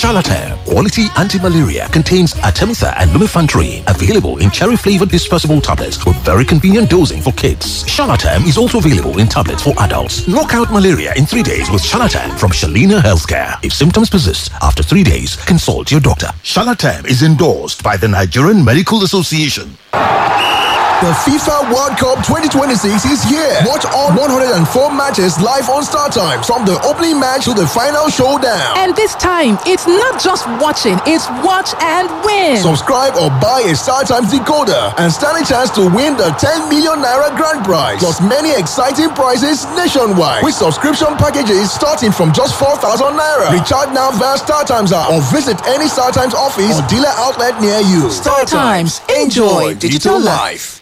Charlatan, quality anti-malaria, contains Artemether and lumefantrine. Available in cherry-flavored dispersible tablets with very convenient dosing for kids. Charlatan is also available in tablets for adults. Knock out malaria in 3 days with Charlatan from Shalina Healthcare. If symptoms persist after 3 days, consult your doctor. Charlatan is endorsed by the Nigerian Medical Association. The FIFA World Cup 2026 is here. Watch all 104 matches live on Star Times, from the opening match to the final showdown. And this time, it's not just watching, it's watch and win. Subscribe or buy a Star Times decoder and stand a chance to win the 10 million naira grand prize, plus many exciting prizes nationwide with subscription packages starting from just 4,000 naira. Recharge now via Star Times app or visit any Star Times office or dealer outlet near you. Star Times, enjoy digital life.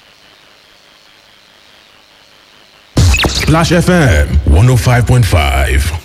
Splash FM 105.5.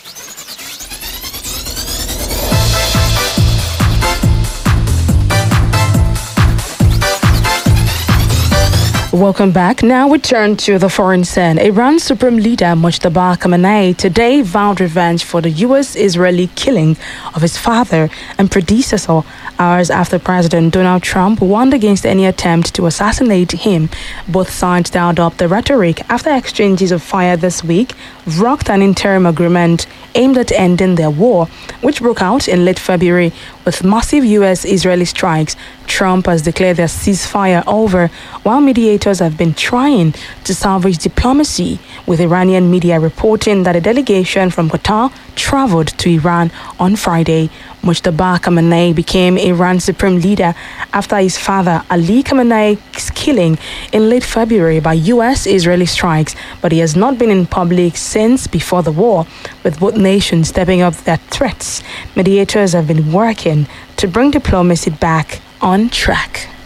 Welcome back. Now we turn to the foreign scene. Iran's supreme leader Mojtaba Khamenei today vowed revenge for the U.S.-Israeli killing of his father and predecessor, hours after President Donald Trump warned against any attempt to assassinate him. Both sides dialed up the rhetoric after exchanges of fire this week rocked an interim agreement aimed at ending their war, which broke out in late February with massive U.S.-Israeli strikes. Trump has declared their ceasefire over, while mediators have been trying to salvage diplomacy, with Iranian media reporting that a delegation from Qatar traveled to Iran on Friday. Mojtaba Khamenei became Iran's supreme leader after his father Ali Khamenei's killing in late February by U.S.-Israeli strikes, but he has not been in public since before the war, with both nations stepping up their threats. Mediators have been working to bring diplomacy back on track.